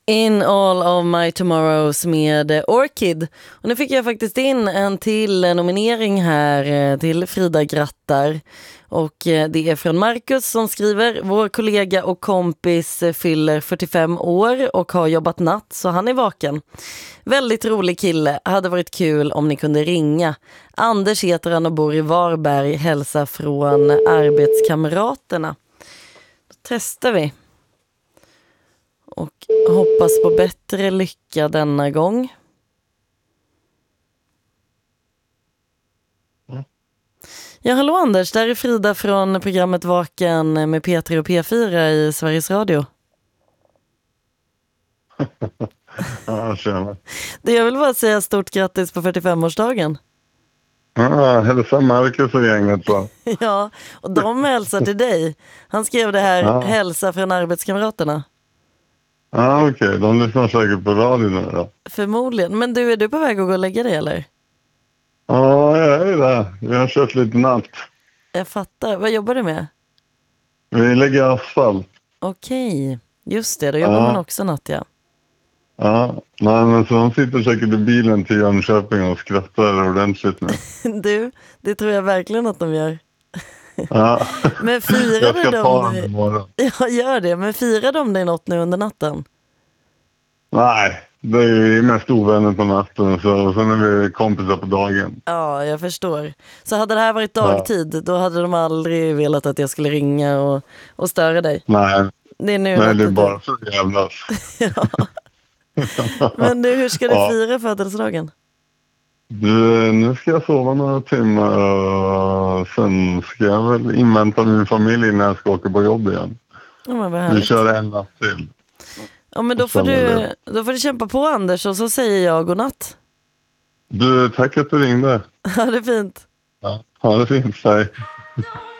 In All of My Tomorrows med Orchid. Och nu fick jag faktiskt in en till nominering här till Frida grattar. Och det är från Marcus som skriver: vår kollega och kompis fyller 45 år och har jobbat natt så han är vaken. Väldigt rolig kille, hade varit kul om ni kunde ringa. Anders heter han och bor i Varberg, hälsa från arbetskamraterna. Då testar vi. Och hoppas på bättre lycka denna gång. Ja, hallå Anders, där är Frida från programmet Vaken med P3 och P4 i Sveriges Radio. Ja, tjena. Jag vill bara säga stort grattis på 45-årsdagen. Ja, hälsa Marcus och gänget så. Ja, och de hälsar till dig. Han skrev det här, hälsa från arbetskamraterna. Ja, okej. De lyssnar säkert på radio nu då. Förmodligen. Men du, är du på väg att gå och lägga dig eller? Ja, jag är det. Vi har kört lite natt. Jag fattar. Vad jobbar du med? Vi lägger asfalt. Okej. Just det, då jobbar man också natt, ja. Ja, nej, men så de sitter säkert i bilen till Jönköping och skrattar ordentligt nu. Du, det tror jag verkligen att de gör. Ja, Men firade jag ska ta dem de... imorgon. Ja, gör det. Men firade de dig något nu under natten? Nej, det är ju mest ovänner på natten så sen är vi kompisar på dagen. Ja, jag förstår. Så hade det här varit dagtid, då hade de aldrig velat att jag skulle ringa och störa dig. Nej, Det är nu nej det är bara så jävlas. Ja. Men du, hur ska du fira födelsedagen? Du, nu ska jag sova några timmar och sen ska jag väl invänta min familj när jag ska åka på jobb igen. Ja, men vad härligt. Vi kör en natt till. Ja, men då får du kämpa på Anders och så säger jag godnatt. Du, tack att du ringde. Ha det fint. Ja, ha det fint, hej.